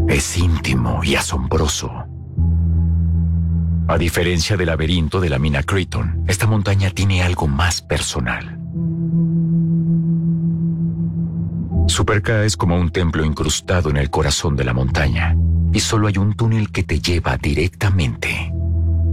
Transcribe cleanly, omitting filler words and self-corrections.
Es íntimo y asombroso. A diferencia del laberinto de la mina Creighton, esta montaña tiene algo más personal. Super K es como un templo incrustado en el corazón de la montaña, y solo hay un túnel que te lleva directamente